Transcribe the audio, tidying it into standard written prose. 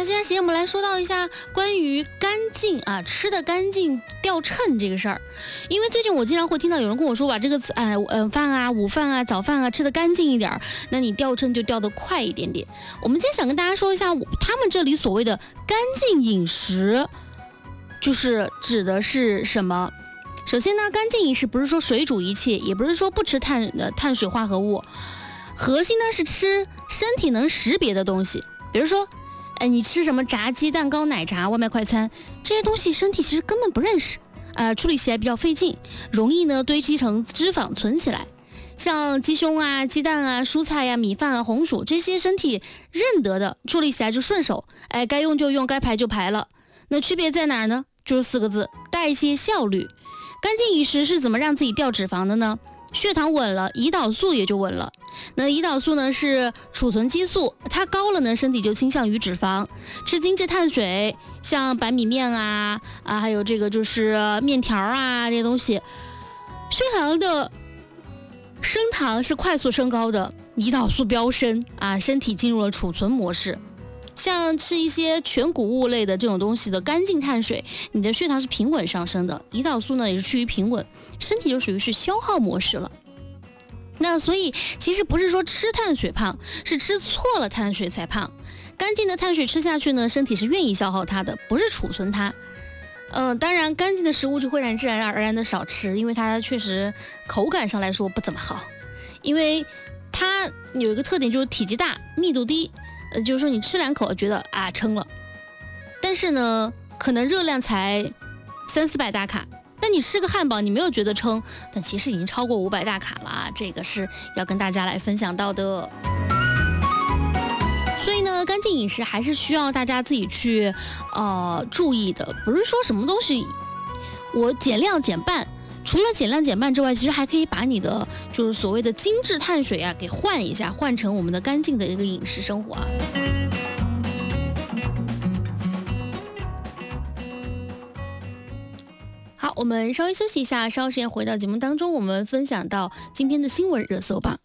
那接下来时间我们来说到一下关于干净啊，吃的干净掉秤这个事儿。因为最近我经常会听到有人跟我说，把这个饭啊、午饭啊、早饭啊吃得干净一点，那你掉秤就掉得快一点点。我们今天想跟大家说一下，他们这里所谓的干净饮食，就是指的是什么？首先呢，干净饮食不是说水煮一切，也不是说不吃碳水化合物，核心呢是吃身体能识别的东西。比如说你吃什么炸鸡、蛋糕、奶茶、外卖快餐，这些东西身体其实根本不认识，处理起来比较费劲，容易呢堆积成脂肪存起来。像鸡胸啊、鸡蛋啊、蔬菜啊、米饭啊、红薯，这些身体认得的，处理起来就顺手，该用就用，该排就排了。那区别在哪儿呢？就是4个字：代谢效率。干净饮食是怎么让自己掉脂肪的呢？血糖稳了，胰岛素也就稳了。那胰岛素呢是储存激素，它高了呢，身体就倾向于脂肪。吃精致碳水，像白米面啊，还有这个就是面条啊这些东西，血糖的升糖是快速升高的，胰岛素飙升啊，身体进入了储存模式。像吃一些全谷物类的这种东西的干净碳水，你的血糖是平稳上升的，胰岛素呢也是趋于平稳，身体就属于是消耗模式了。那所以其实不是说吃碳水胖，是吃错了碳水才胖。干净的碳水吃下去呢，身体是愿意消耗它的，不是储存它。当然干净的食物就会让你自然而然的少吃，因为它确实口感上来说不怎么好，因为它有一个特点就是体积大、密度低。就是说你吃2口觉得撑了，但是呢可能热量才300-400大卡，但你吃个汉堡你没有觉得撑，但其实已经超过500大卡了啊，这个是要跟大家来分享到的。所以呢，干净饮食还是需要大家自己去注意的，不是说什么东西我减量减半。除了减量减半之外，其实还可以把你的就是所谓的精致碳水啊给换一下，换成我们的干净的一个饮食生活啊。好，我们稍微休息一下，稍后时间回到节目当中，我们分享到今天的新闻热搜榜。